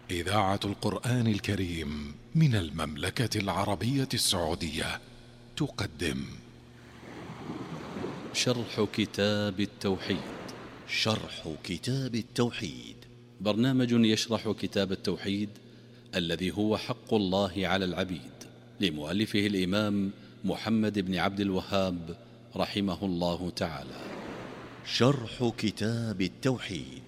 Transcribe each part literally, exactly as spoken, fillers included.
إذاعة القرآن الكريم من المملكة العربية السعودية تقدم شرح كتاب التوحيد. شرح كتاب التوحيد برنامج يشرح كتاب التوحيد الذي هو حق الله على العبيد، لمؤلفه الإمام محمد بن عبد الوهاب رحمه الله تعالى. شرح كتاب التوحيد،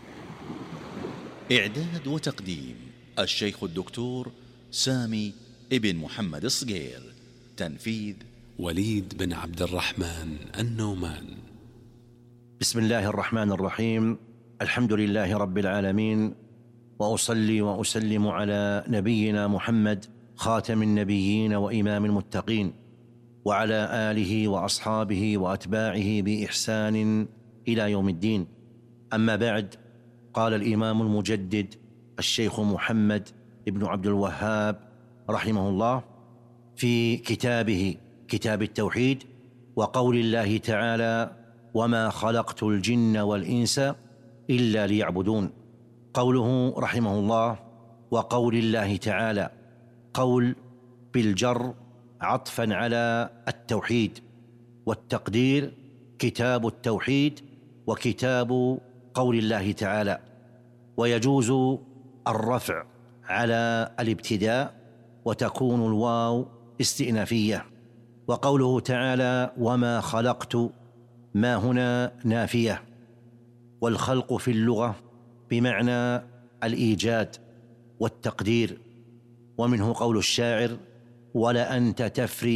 إعداد وتقديم الشيخ الدكتور سامي ابن محمد الصقير، تنفيذ وليد بن عبد الرحمن النومان. بسم الله الرحمن الرحيم. الحمد لله رب العالمين، وأصلي وأسلم على نبينا محمد خاتم النبيين وإمام المتقين، وعلى آله وأصحابه وأتباعه بإحسان إلى يوم الدين. أما بعد، قال الإمام المجدد الشيخ محمد بن عبد الوهاب رحمه الله في كتابه كتاب التوحيد: وقول الله تعالى: وما خلقت الجن والإنس إلا ليعبدون. قوله رحمه الله وقول الله تعالى، قول بالجر عطفا على التوحيد، والتقدير كتاب التوحيد وكتاب قول الله تعالى، ويجوز الرفع على الابتداء وتكون الواو استئنافية. وقوله تعالى وما خلقت، ما هنا نافية، والخلق في اللغة بمعنى الإيجاد والتقدير، ومنه قول الشاعر: ولأنت تفري